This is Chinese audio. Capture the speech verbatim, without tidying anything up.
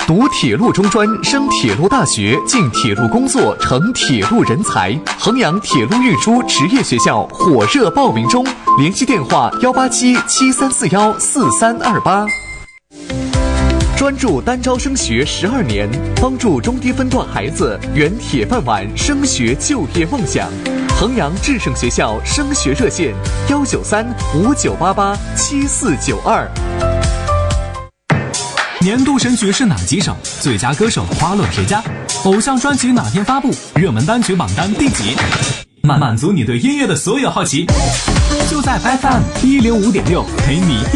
读铁路中专，升铁路大学，进铁路工作，成铁路人才。衡阳铁路运输职业学校火热报名中，联系电话幺八七七三四幺四三二八。专注单招升学十二年，帮助中低分段孩子圆铁饭碗升学就业梦想。衡阳智胜学校升学热线：幺九三五九八八七四九二。 年度神曲是哪几首？最佳歌手花落谁家？偶像专辑哪天发布？热门单曲榜单第几？满满足你对音乐的所有好奇，就在 F M 一零五点六陪你。